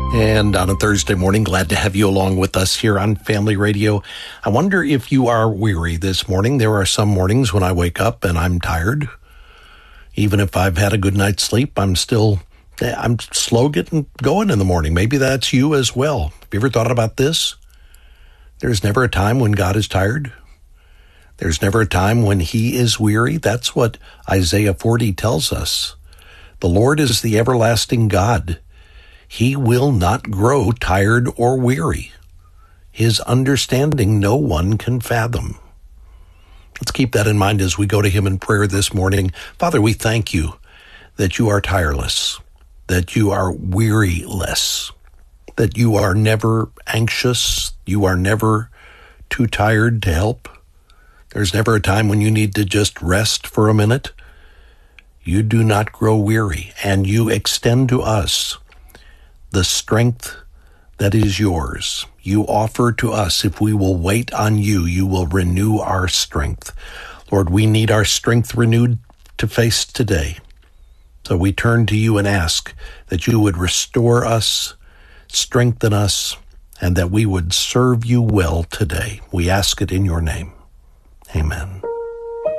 And on a Thursday morning, glad to have you along with us here on Family Radio. I wonder if you are weary this morning. There are some mornings when I wake up and I'm tired. Even if I've had a good night's sleep, I'm slow getting going in the morning. Maybe that's you as well. Have you ever thought about this? There's never a time when God is tired. There's never a time when he is weary. That's what Isaiah 40 tells us. The Lord is the everlasting God. He will not grow tired or weary. His understanding no one can fathom. Let's keep that in mind as we go to him in prayer this morning. Father, we thank you that you are tireless, that you are wearyless, that you are never anxious, you are never too tired to help. There's never a time when you need to just rest for a minute. You do not grow weary, and you extend to us the strength that is yours. You offer to us, if we will wait on you, you will renew our strength. Lord, we need our strength renewed to face today. So we turn to you and ask that you would restore us, strengthen us, and that we would serve you well today. We ask it in your name. Amen.